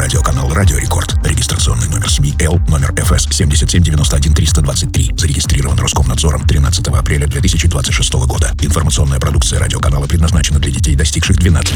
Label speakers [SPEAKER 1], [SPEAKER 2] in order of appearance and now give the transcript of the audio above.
[SPEAKER 1] Радиоканал «Радио Рекорд». Регистрационный номер СМИ Л, номер ФС 7791-323. Зарегистрирован Роскомнадзором 13 апреля 2026 года. Информационная продукция радиоканала предназначена для детей, достигших 12